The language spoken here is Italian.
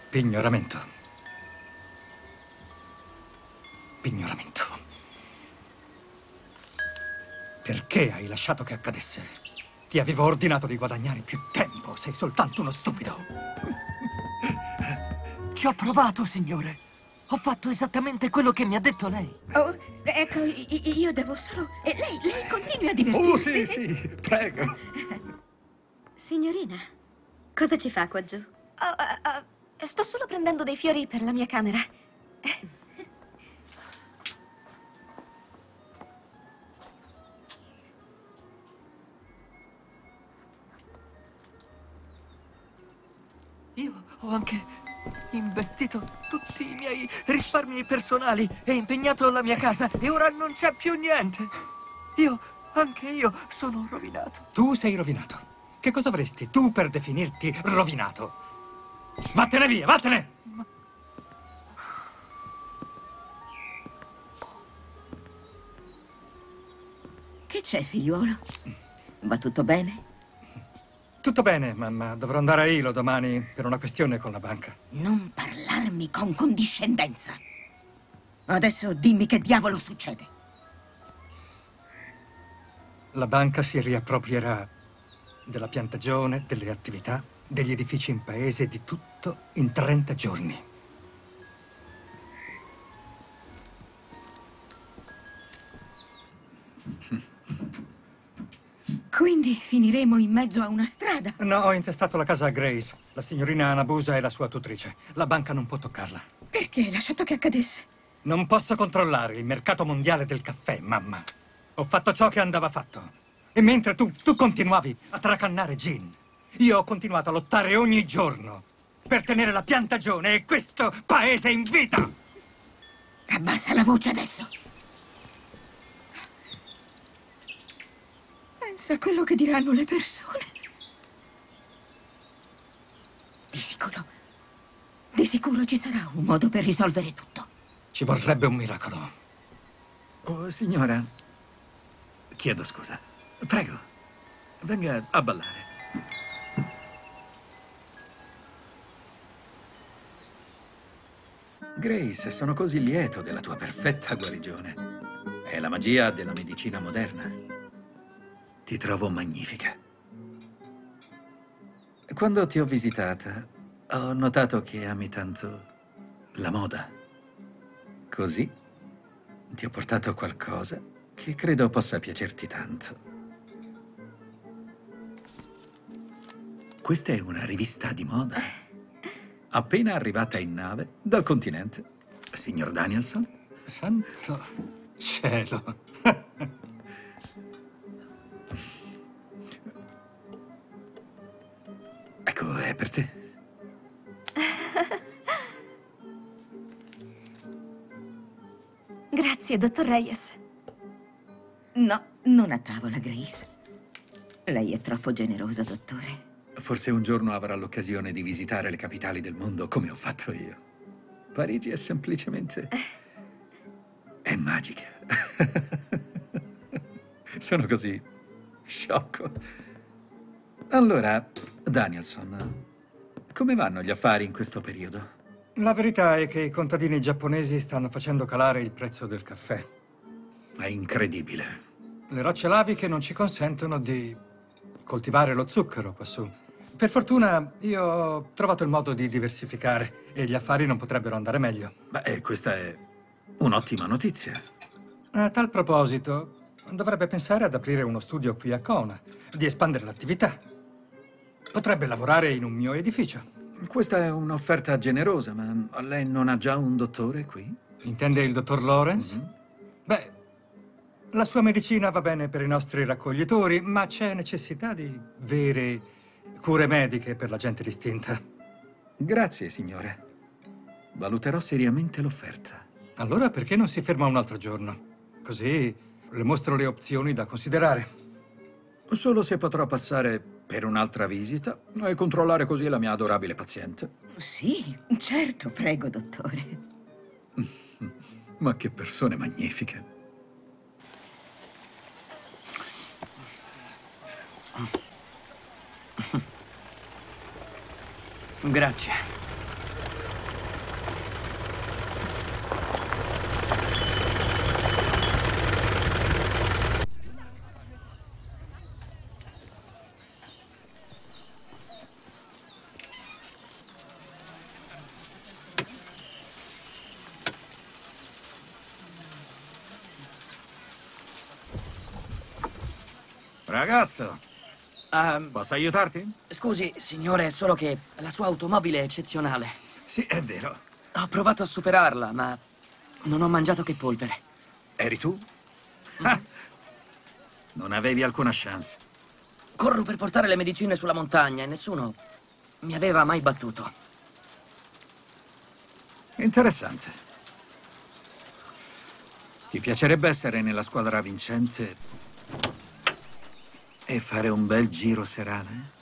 Pignoramento. Pignoramento. Perché hai lasciato che accadesse? Ti avevo ordinato di guadagnare più tempo. Sei soltanto uno stupido. Ci ho provato, signore. Ho fatto esattamente quello che mi ha detto lei. Oh, ecco, io devo solo... Lei continui a divertirsi. Oh, sì, prego. Signorina, cosa ci fa qua giù? Sto solo prendendo dei fiori per la mia camera. Io ho anche investito tutti i miei risparmi personali e impegnato la mia casa e ora non c'è più niente. Anche io sono rovinato. Tu sei rovinato. Che cosa avresti tu per definirti rovinato? Vattene via, vattene! Che c'è, figliuolo? Va tutto bene? Tutto bene, mamma. Dovrò andare a Hilo domani per una questione con la banca. Non parlarmi con condiscendenza. Adesso dimmi che diavolo succede. La banca si riapproprierà della piantagione, delle attività, degli edifici in paese, di tutto in 30 giorni. Quindi finiremo in mezzo a una strada? No, ho intestato la casa a Grace, la signorina Anabusa è la sua tutrice. La banca non può toccarla. Perché hai lasciato che accadesse? Non posso controllare il mercato mondiale del caffè, mamma. Ho fatto ciò che andava fatto. E mentre tu continuavi a tracannare Gin, io ho continuato a lottare ogni giorno per tenere la piantagione e questo paese in vita! Abbassa la voce adesso. Pensa a quello che diranno le persone. Di sicuro ci sarà un modo per risolvere tutto. Ci vorrebbe un miracolo. Oh, signora, chiedo scusa. Prego, venga a ballare. Grace, sono così lieto della tua perfetta guarigione. È la magia della medicina moderna. Ti trovo magnifica. Quando ti ho visitata, ho notato che ami tanto la moda. Così ti ho portato qualcosa che credo possa piacerti tanto. Questa è una rivista di moda. Appena arrivata in nave dal continente. Signor Danielson? Santo cielo. Ecco, è per te. Grazie, dottor Reyes. No, non a tavola, Grace. Lei è troppo generoso, dottore. Forse un giorno avrà l'occasione di visitare le capitali del mondo come ho fatto io. Parigi è semplicemente... è magica. Sono così sciocco. Allora, Danielson, come vanno gli affari in questo periodo? La verità è che i contadini giapponesi stanno facendo calare il prezzo del caffè. È incredibile. Le rocce laviche non ci consentono di coltivare lo zucchero quassù. Per fortuna io ho trovato il modo di diversificare e gli affari non potrebbero andare meglio. Beh, questa è un'ottima notizia. A tal proposito, dovrebbe pensare ad aprire uno studio qui a Kona, di espandere l'attività. Potrebbe lavorare in un mio edificio. Questa è un'offerta generosa, ma lei non ha già un dottore qui? Intende il dottor Lawrence? Beh, la sua medicina va bene per i nostri raccoglitori, ma c'è necessità di vere cure mediche per la gente distinta. Grazie, signore. Valuterò seriamente l'offerta. Allora perché non si ferma un altro giorno? Così le mostro le opzioni da considerare. Solo se potrò passare per un'altra visita e controllare così la mia adorabile paziente. Sì, certo, prego, dottore. Ma che persone magnifiche. Grazie. Ragazzo, posso aiutarti? Scusi, signore, è solo che la sua automobile è eccezionale. Sì, è vero. Ho provato a superarla, ma non ho mangiato che polvere. Eri tu? Ah! Non avevi alcuna chance. Corro per portare le medicine sulla montagna e nessuno mi aveva mai battuto. Interessante. Ti piacerebbe essere nella squadra vincente e fare un bel giro serale?